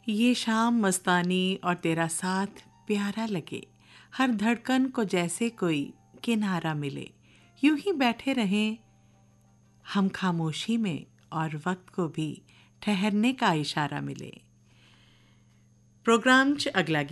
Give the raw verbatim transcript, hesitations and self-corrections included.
ये शाम मस्तानी और तेरा साथ प्यारा लगे, हर धड़कन को जैसे कोई किनारा मिले। यूं ही बैठे रहें हम खामोशी में और वक्त को भी ठहरने का इशारा मिले। प्रोग्राम च अगला